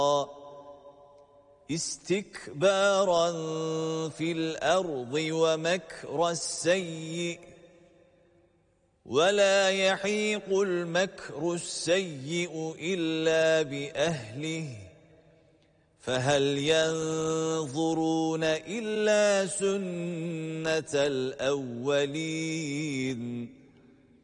استكبارا في الأرض ومكر السيء ولا يحيق المكر السيء إلا بأهله فهل ينظرون إلا سنة الأولين